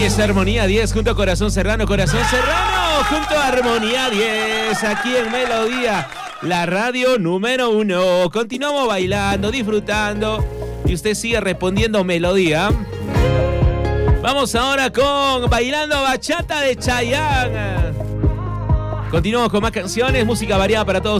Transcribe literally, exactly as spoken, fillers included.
es Armonía diez junto a Corazón Serrano. Corazón Serrano junto a Armonía diez. Aquí en Melodía, la radio número uno. Continuamos bailando, disfrutando. Y usted sigue respondiendo Melodía. Vamos ahora con Bailando Bachata de Chayanne. Continuamos con más canciones, música variada para todos.